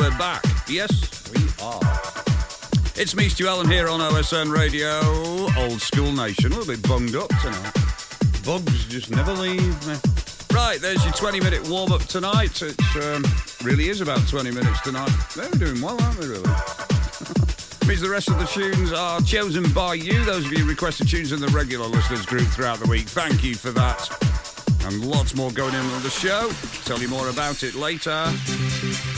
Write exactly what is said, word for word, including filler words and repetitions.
we're back. Yes, we are. It's me, Stu Allen, here on O S N Radio, Old School Nation. A little bit bunged up tonight. Bugs just never leave me. Right, there's your twenty-minute warm-up tonight. It um, really is about twenty minutes tonight. They're doing well, aren't they, really? Means the rest of the tunes are chosen by you. Those of you who requested tunes in the regular listeners group throughout the week, thank you for that. And lots more going in on the show. Tell you more about it later.